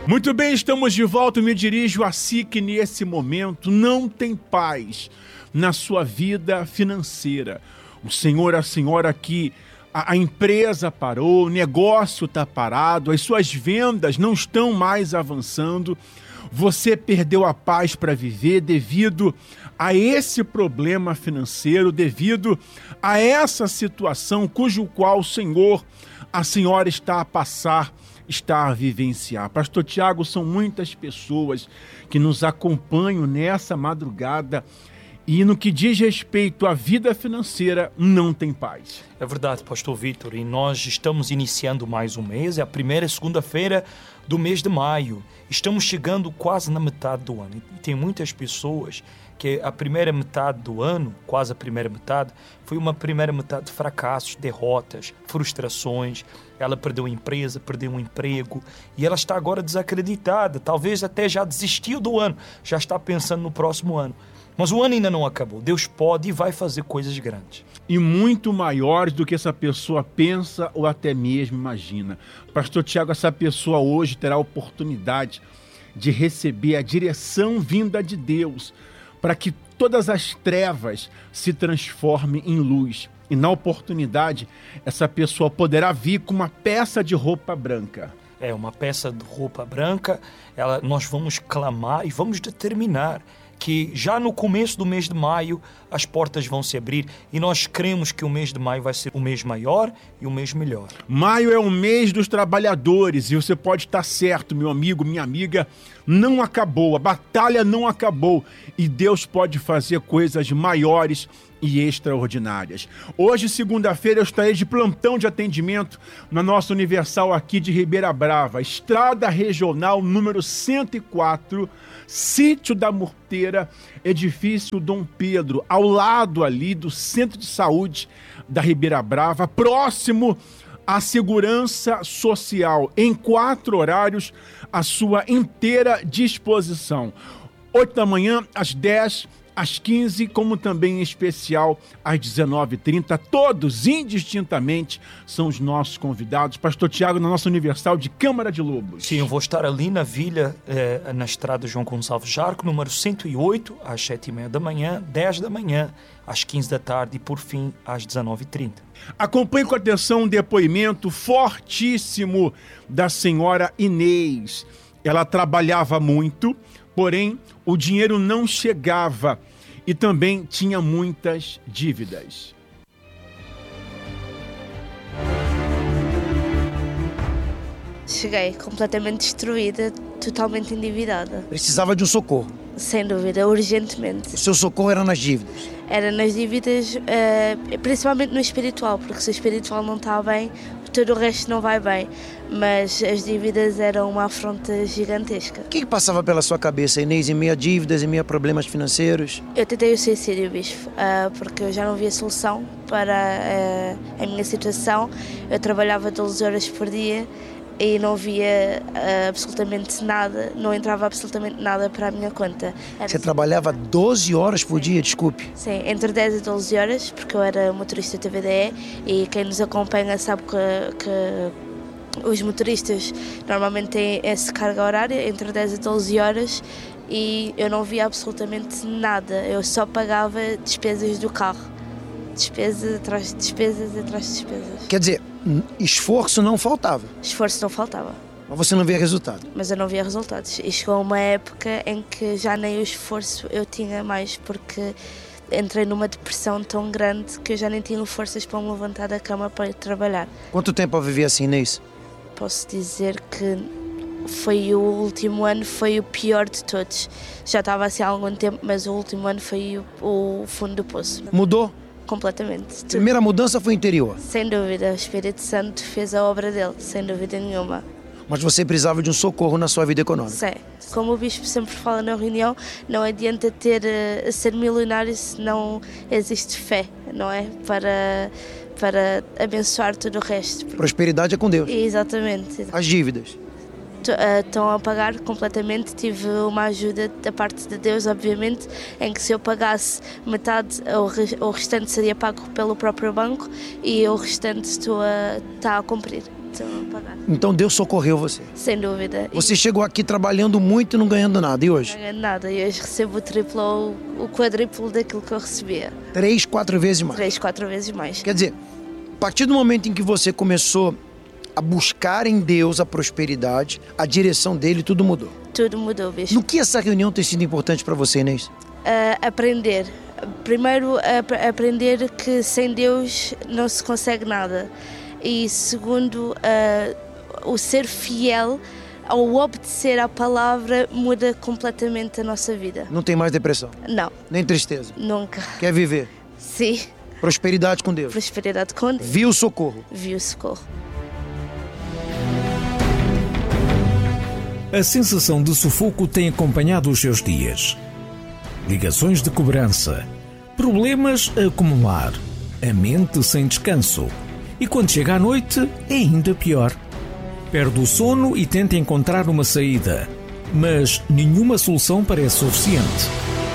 Muito bem, estamos de volta. Eu me dirijo a si que nesse momento não tem paz na sua vida financeira. O senhor, a senhora que a empresa parou, o negócio está parado, as suas vendas não estão mais avançando. Você perdeu a paz para viver devido a esse problema financeiro, devido a essa situação cujo qual o senhor, a senhora está a passar, está a vivenciar. Pastor Tiago, são muitas pessoas que nos acompanham nessa madrugada e no que diz respeito à vida financeira, não tem paz. É verdade, Pastor Vítor, e nós estamos iniciando mais um mês, é a primeira segunda-feira do mês de maio. Estamos chegando quase na metade do ano e tem muitas pessoas que a primeira metade do ano, quase a primeira metade, foi uma primeira metade de fracassos, derrotas, frustrações. Ela perdeu a empresa, perdeu um emprego e ela está agora desacreditada, talvez até já desistiu do ano, já está pensando no próximo ano. Mas o ano ainda não acabou. Deus pode e vai fazer coisas grandes. E muito maiores do que essa pessoa pensa ou até mesmo imagina. Pastor Tiago, essa pessoa hoje terá a oportunidade de receber a direção vinda de Deus para que todas as trevas se transformem em luz. E na oportunidade, essa pessoa poderá vir com uma peça de roupa branca. É, uma peça de roupa branca. Nós vamos clamar e vamos determinar que já no começo do mês de maio as portas vão se abrir e nós cremos que o mês de maio vai ser o mês maior e o mês melhor. Maio é o mês dos trabalhadores e você pode estar certo, meu amigo, minha amiga, não acabou, a batalha não acabou e Deus pode fazer coisas maiores e extraordinárias. Hoje, segunda-feira, eu estarei de plantão de atendimento na nossa Universal aqui de Ribeira Brava, Estrada Regional número 104, Sítio da Murteira, edifício Dom Pedro, ao lado ali do Centro de Saúde da Ribeira Brava, próximo à Segurança Social, em 4 horários, à sua inteira disposição. 8 da manhã, às 10, às 15, como também em especial às 19h30. Todos, indistintamente, são os nossos convidados. Pastor Tiago, na nossa Universal de Câmara de Lobos. Sim, eu vou estar ali na Vila, na estrada João Gonçalves Jarco, número 108, às 7h30 da manhã, 10 da manhã, às 15 da tarde e, por fim, às 19h30. Acompanhe com atenção um depoimento fortíssimo da senhora Inês. Ela trabalhava muito, porém o dinheiro não chegava e também tinha muitas dívidas. Cheguei completamente destruída, totalmente endividada. Precisava de um socorro. Sem dúvida, urgentemente. O seu socorro era nas dívidas? Era nas dívidas, principalmente no espiritual, porque se o espiritual não está bem, todo o resto não vai bem. Mas as dívidas eram uma afronta gigantesca. O que passava pela sua cabeça, Inês, em meio a dívidas, em meio a problemas financeiros? Eu tentei o suicídio, bispo, porque eu já não via solução para a minha situação. Eu trabalhava 12 horas por dia e não via absolutamente nada, não entrava absolutamente nada para a minha conta. Você trabalhava 12 horas por dia, desculpe? Sim, entre 10 e 12 horas, porque eu era motorista TVDE e quem nos acompanha sabe que os motoristas normalmente têm essa carga horária, entre 10 e 12 horas, e eu não via absolutamente nada, eu só pagava despesas do carro. Despesas atrás de despesas atrás de despesas. Quer dizer, esforço não faltava? Esforço não faltava. Mas você não via resultado? Mas eu não via resultados. E chegou uma época em que já nem o esforço eu tinha mais, porque entrei numa depressão tão grande que eu já nem tinha forças para me levantar da cama para ir trabalhar. Quanto tempo eu vivi assim, Inês? Posso dizer que foi o último ano, foi o pior de todos. Já estava assim há algum tempo, mas o último ano foi o fundo do poço. Mudou? Completamente. A primeira mudança foi interior? Sem dúvida, o Espírito Santo fez a obra dele, sem dúvida nenhuma. Mas você precisava de um socorro na sua vida econômica? Sim. Como o bispo sempre fala na reunião, não adianta ser milionário se não existe fé, não é? Para abençoar todo o resto. Prosperidade é com Deus. Exatamente. As dívidas? Estão a pagar completamente. Tive uma ajuda da parte de Deus, obviamente, em que se eu pagasse metade, o restante seria pago pelo próprio banco e o restante está a cumprir. muito a pagar. Então Deus socorreu você. Sem dúvida. Você chegou aqui trabalhando muito e não ganhando nada. E hoje? Não ganho nada. E hoje recebo o triplo ou o quadriplo daquilo que eu recebia. 3, 4 vezes mais. 3, 4 vezes mais. Quer dizer, a partir do momento em que você começou a buscar em Deus a prosperidade, a direção dele, tudo mudou. Tudo mudou, bicho. No que essa reunião tem sido importante para você, Inês? Aprender. Primeiro, aprender que sem Deus não se consegue nada. E segundo, o ser fiel ao obedecer à palavra muda completamente a nossa vida. Não tem mais depressão? Não. Nem tristeza? Nunca. Quer viver? Sim. Prosperidade com Deus? Prosperidade com Deus. Viu o socorro? Viu o socorro. A sensação de sufoco tem acompanhado os seus dias. Ligações de cobrança, problemas a acumular, a mente sem descanso. E quando chega à noite, é ainda pior. Perde o sono e tenta encontrar uma saída, mas nenhuma solução parece suficiente.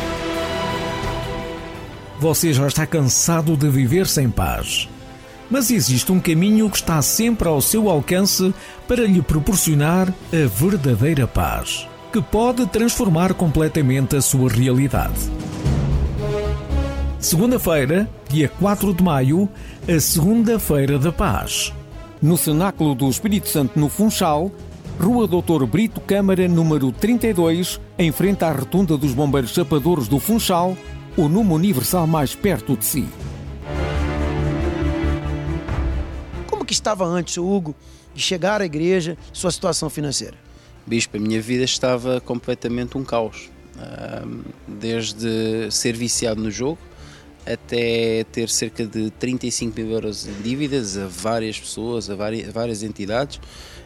Você já está cansado de viver sem paz. Mas existe um caminho que está sempre ao seu alcance para lhe proporcionar a verdadeira paz, que pode transformar completamente a sua realidade. Segunda-feira, dia 4 de maio, a Segunda-feira da Paz. No Cenáculo do Espírito Santo, no Funchal, Rua Dr. Brito Câmara, número 32, em frente à Rotunda dos Bombeiros Chapadores do Funchal, o número universal mais perto de si. Como que estava antes, Hugo, de chegar à igreja, sua situação financeira? Bispo, a minha vida estava completamente um caos. Desde ser viciado no jogo, até ter cerca de 35 mil euros em dívidas a várias pessoas, a várias entidades,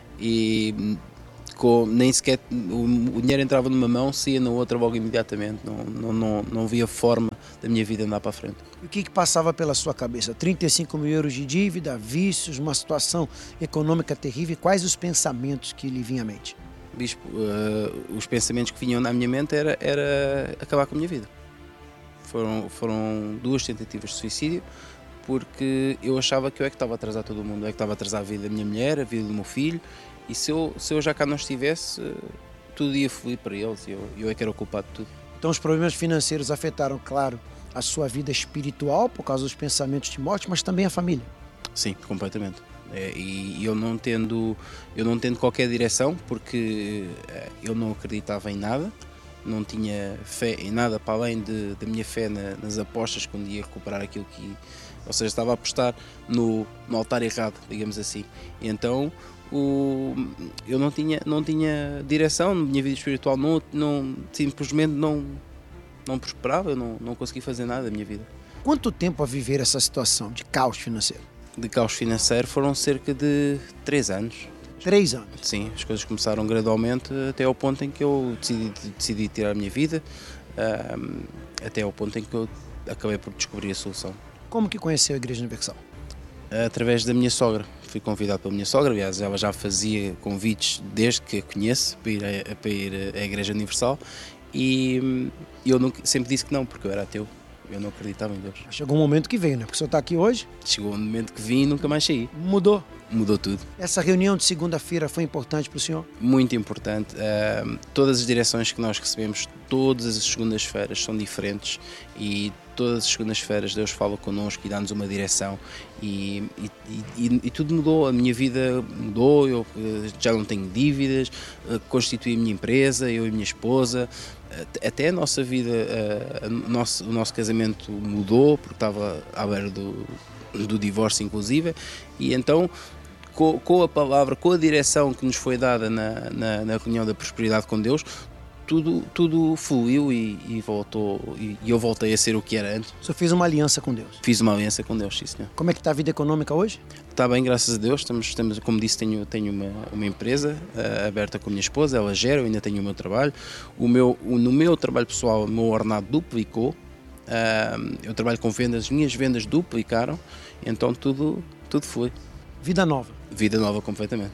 e nem sequer o dinheiro entrava numa mão, saía na outra logo imediatamente. Não havia forma da minha vida andar para a frente. E o que passava pela sua cabeça? 35 mil euros de dívida, vícios, uma situação econômica terrível. Quais os pensamentos que lhe vinham à mente? Bispo, os pensamentos que vinham na minha mente era acabar com a minha vida. Foram 2 tentativas de suicídio, porque eu achava que eu é que estava a atrasar todo mundo, eu é que estava a atrasar a vida da minha mulher, a vida do meu filho, e se eu já cá não estivesse, tudo ia fluir para eles, e eu é que era o culpado de tudo. Então os problemas financeiros afetaram, claro, a sua vida espiritual, por causa dos pensamentos de morte, mas também a família? Sim, completamente. E eu não tendo qualquer direção, porque eu não acreditava em nada, não tinha fé em nada para além da minha fé nas apostas, quando ia recuperar aquilo que... Ou seja, estava a apostar no altar errado, digamos assim. E então eu não tinha direção, na minha vida espiritual simplesmente não prosperava, eu não conseguia fazer nada da minha vida. Quanto tempo a viver essa situação de caos financeiro? De caos financeiro foram cerca de 3 anos. 3 anos? Sim, as coisas começaram gradualmente até ao ponto em que eu decidi tirar a minha vida, até ao ponto em que eu acabei por descobrir a solução. Como que conheceu a Igreja Universal? Através da minha sogra. Fui convidado pela minha sogra, aliás, ela já fazia convites desde que a conheço para ir à Igreja Universal, e eu sempre disse que não, porque eu era ateu. Eu não acreditava em Deus. Chegou um momento que veio, né? Porque o senhor está aqui hoje. Chegou um momento que vim e nunca mais saí. Mudou? Mudou tudo. Essa reunião de segunda-feira foi importante para o senhor? Muito importante. Todas as direções que nós recebemos, todas as segundas-feiras são diferentes, e todas as segundas-feiras Deus fala connosco e dá-nos uma direção, e tudo mudou. A minha vida mudou, eu já não tenho dívidas, constituí a minha empresa, eu e a minha esposa. Até a nossa vida, o nosso casamento mudou, porque estava à beira do divórcio inclusive, e então com a palavra, com a direção que nos foi dada na reunião da prosperidade com Deus, tudo fluiu e voltou, e eu voltei a ser o que era antes. O senhor fez uma aliança com Deus? Fiz uma aliança com Deus, sim, senhor. Como é que está a vida econômica hoje? Está bem, graças a Deus. Estamos, como disse, tenho uma empresa aberta com a minha esposa, ela gera, eu ainda tenho o meu trabalho. No meu trabalho pessoal, o meu ordenado duplicou. Eu trabalho com vendas, as minhas vendas duplicaram, então tudo foi. Vida nova? Vida nova completamente.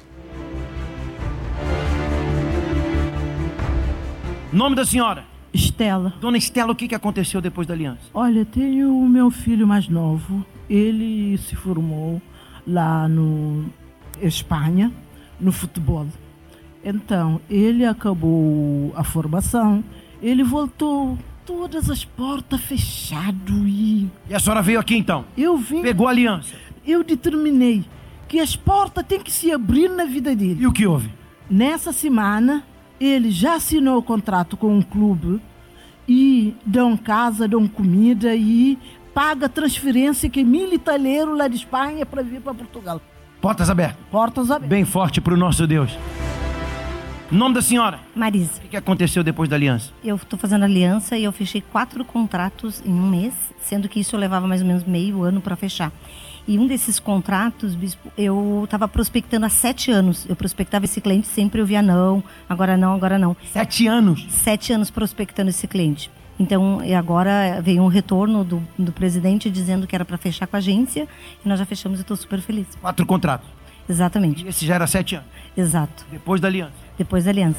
Nome da senhora? Estela. Dona Estela, o que aconteceu depois da aliança? Olha, tenho o meu filho mais novo. Ele se formou lá no... Espanha no futebol. Então, ele acabou a formação, ele voltou, todas as portas fechadas e a senhora veio aqui então? Eu vim. Pegou a aliança? Eu determinei que as portas têm que se abrir na vida dele. E o que houve? Nessa semana, ele já assinou o contrato com um clube e dão casa, dão comida e paga transferência que é 1.000 italianos lá de Espanha para vir para Portugal. Portas abertas? Portas abertas. Bem forte para o nosso Deus. Nome da senhora? Marisa. O que aconteceu depois da aliança? Eu estou fazendo aliança e eu fechei 4 contratos em um mês, sendo que isso eu levava mais ou menos meio ano para fechar. E um desses contratos, bispo, eu estava prospectando há 7 anos. Eu prospectava esse cliente, sempre eu via não, agora não, agora não. 7 anos? 7 anos prospectando esse cliente. Então, agora veio um retorno do presidente dizendo que era para fechar com a agência e nós já fechamos e estou super feliz. 4 contratos? Exatamente. E esse já era 7 anos? Exato. Depois da aliança? Depois da aliança.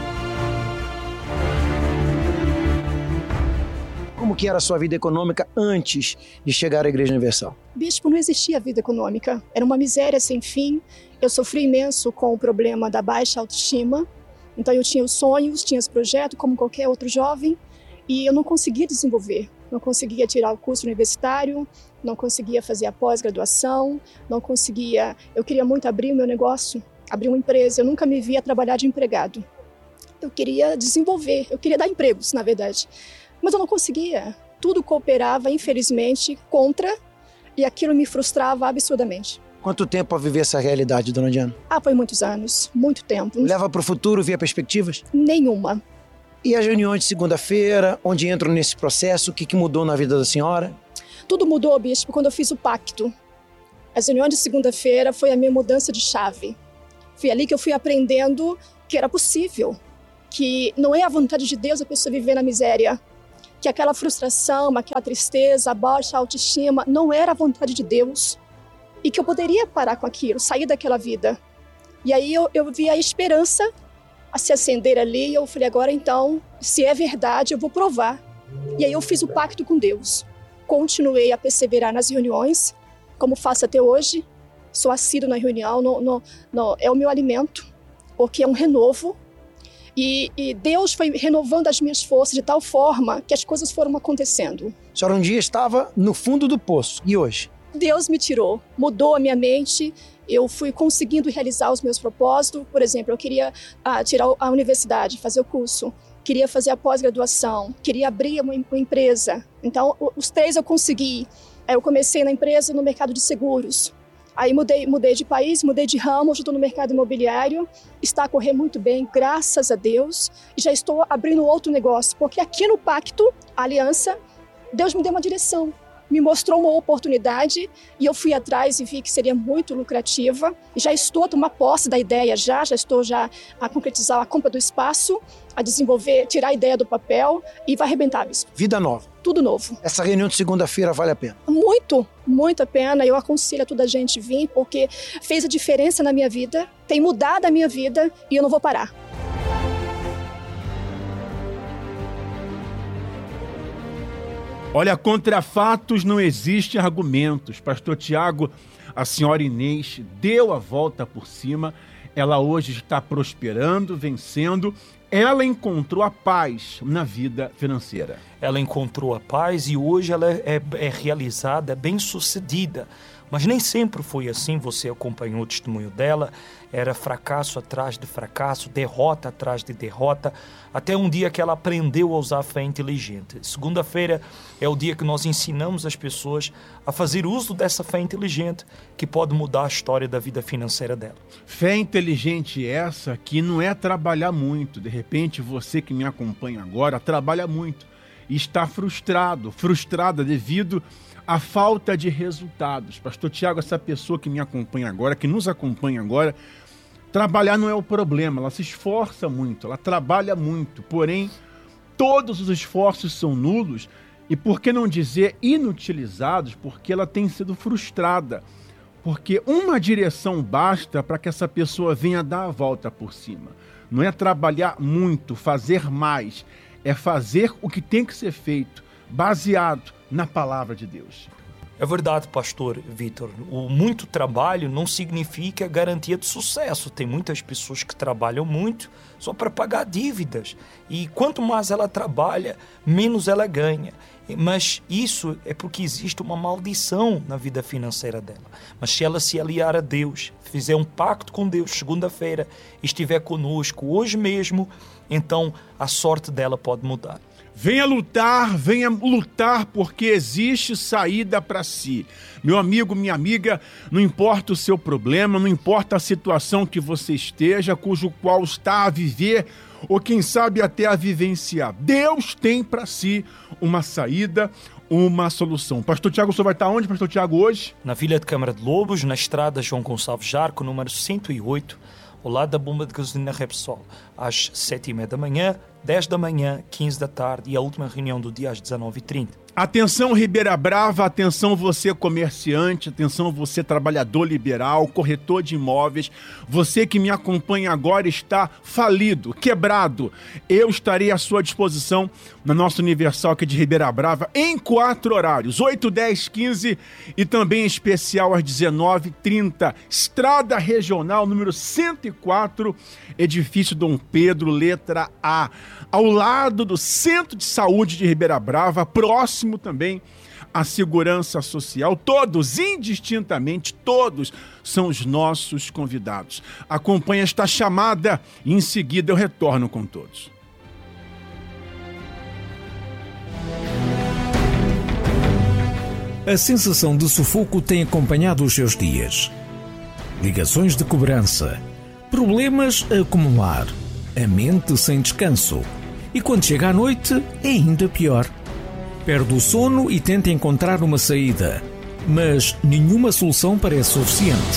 Como que era a sua vida econômica antes de chegar à Igreja Universal? Bispo, não existia vida econômica. Era uma miséria sem fim. Eu sofri imenso com o problema da baixa autoestima. Então eu tinha os sonhos, tinha os projetos, como qualquer outro jovem, e eu não conseguia desenvolver. Não conseguia tirar o curso universitário, não conseguia fazer a pós-graduação, não conseguia... Eu queria muito abrir o meu negócio, abrir uma empresa. Eu nunca me via trabalhar de empregado. Eu queria desenvolver, eu queria dar empregos, na verdade. Mas eu não conseguia. Tudo cooperava, infelizmente, contra, e aquilo me frustrava absurdamente. Quanto tempo para viver essa realidade, dona Diana? Foi muitos anos, muito tempo. Leva para o futuro, via perspectivas? Nenhuma. E as reuniões de segunda-feira, onde entram nesse processo, o que mudou na vida da senhora? Tudo mudou, bispo, quando eu fiz o pacto. As reuniões de segunda-feira foi a minha mudança de chave. Foi ali que eu fui aprendendo que era possível, que não é a vontade de Deus a pessoa viver na miséria, que aquela frustração, aquela tristeza, a baixa autoestima não era a vontade de Deus e que eu poderia parar com aquilo, sair daquela vida. E aí eu vi a esperança a se acender ali e eu falei, agora então, se é verdade, eu vou provar. E aí eu fiz o pacto com Deus. Continuei a perseverar nas reuniões, como faço até hoje. Sou assíduo na reunião, é o meu alimento, porque é um renovo. E Deus foi renovando as minhas forças de tal forma que as coisas foram acontecendo. A senhora um dia estava no fundo do poço, e hoje? Deus me tirou, mudou a minha mente, eu fui conseguindo realizar os meus propósitos. Por exemplo, eu queria tirar a universidade, fazer o curso, queria fazer a pós-graduação, queria abrir uma empresa. Então, os 3 eu consegui. Eu comecei na empresa no mercado de seguros. Aí mudei de país, mudei de ramo, hoje estou no mercado imobiliário, está a correr muito bem, graças a Deus, e já estou abrindo outro negócio, porque aqui no pacto, a aliança, Deus me deu uma direção, me mostrou uma oportunidade e eu fui atrás e vi que seria muito lucrativa, e já estou a tomar posse da ideia, já estou a concretizar a compra do espaço, a desenvolver, tirar a ideia do papel e vai arrebentar, bispo. Vida nova. Tudo novo. Essa reunião de segunda-feira vale a pena? Muito, muito a pena. Eu aconselho a toda a gente vir, porque fez a diferença na minha vida, tem mudado a minha vida e eu não vou parar. Olha, contra fatos não existem argumentos. Pastor Tiago, a senhora Inês deu a volta por cima. Ela hoje está prosperando, vencendo. Ela encontrou a paz na vida financeira. Ela encontrou a paz e hoje ela é realizada, bem-sucedida. Mas nem sempre foi assim, você acompanhou o testemunho dela, era fracasso atrás de fracasso, derrota atrás de derrota, até um dia que ela aprendeu a usar a fé inteligente. Segunda-feira é o dia que nós ensinamos as pessoas a fazer uso dessa fé inteligente, que pode mudar a história da vida financeira dela. Fé inteligente essa que não é trabalhar muito. De repente, você que me acompanha agora trabalha muito e está frustrada devido a falta de resultados. Pastor Tiago, essa pessoa que me acompanha agora, que nos acompanha agora, trabalhar não é o problema, ela se esforça muito, ela trabalha muito, porém, todos os esforços são nulos e, por que não dizer, inutilizados, porque ela tem sido frustrada, porque uma direção basta para que essa pessoa venha dar a volta por cima. Não é trabalhar muito, fazer mais, é fazer o que tem que ser feito, baseado na palavra de Deus. É verdade, pastor Vítor. O muito trabalho não significa garantia de sucesso. Tem muitas pessoas que trabalham muito só para pagar dívidas. E quanto mais ela trabalha, menos ela ganha. Mas isso é porque existe uma maldição na vida financeira dela. Mas se ela se aliar a Deus, fizer um pacto com Deus segunda-feira, estiver conosco hoje mesmo, então a sorte dela pode mudar. Venha lutar porque existe saída para si. Meu amigo, minha amiga, não importa o seu problema, não importa a situação que você esteja, cujo qual está a viver, ou quem sabe até a vivenciar. Deus tem para si uma saída, uma solução. Pastor Tiago, o senhor vai estar onde, Pastor Tiago, hoje? Na Vila de Câmara de Lobos, na estrada João Gonçalves Jarco, número 108, ao lado da bomba de gasolina Repsol, às 7h30 da manhã, 10 da manhã, 15 da tarde e a última reunião do dia às 19h30. Atenção Ribeira Brava, atenção você comerciante, atenção você trabalhador liberal, corretor de imóveis, você que me acompanha agora está falido, quebrado. Eu estarei à sua disposição na nossa Universal aqui de Ribeira Brava em 4 horários, 8, 10, 15 e também especial às 19h30. Estrada Regional número 104, edifício Dom Pedro, letra A, ao lado do Centro de Saúde de Ribeira Brava, próximo também à Segurança Social. Todos, indistintamente, todos são os nossos convidados. Acompanhe esta chamada e em seguida eu retorno com todos. A sensação de sufoco tem acompanhado os seus dias. Ligações de cobrança, problemas a acumular, a mente sem descanso. E quando chega à noite, é ainda pior. Perde o sono e tenta encontrar uma saída, mas nenhuma solução parece suficiente.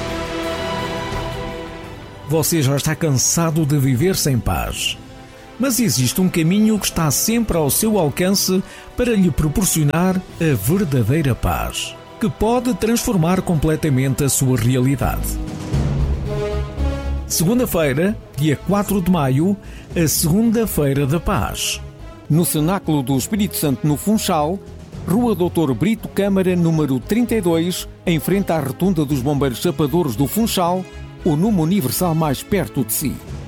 Você já está cansado de viver sem paz. Mas existe um caminho que está sempre ao seu alcance para lhe proporcionar a verdadeira paz, que pode transformar completamente a sua realidade. Segunda-feira, dia 4 de maio, a Segunda-feira da Paz. No Cenáculo do Espírito Santo, no Funchal, Rua Dr. Brito Câmara, número 32, em frente à Rotunda dos Bombeiros Chapadores do Funchal, o número universal mais perto de si.